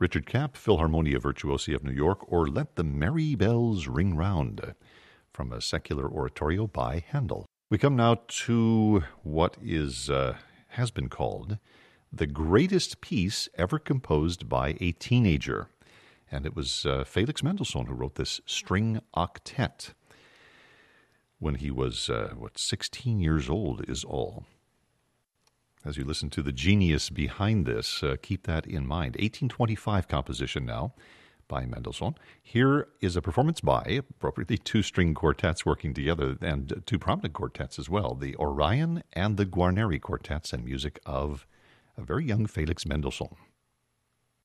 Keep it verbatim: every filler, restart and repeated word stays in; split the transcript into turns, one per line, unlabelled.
Richard Kapp, Philharmonia Virtuosi of New York, or Let the Merry Bells Ring Round, from a secular oratorio by Handel. We come now to what is uh, has been called the greatest piece ever composed by a teenager. And it was uh, Felix Mendelssohn who wrote this string octet when he was, uh, what, sixteen years old is all. As you listen to the genius behind this, uh, keep that in mind. eighteen twenty-five composition now by Mendelssohn. Here is a performance by, appropriately, two string quartets working together, and two prominent quartets as well, the Orion and the Guarneri quartets, and music of a very young Felix Mendelssohn.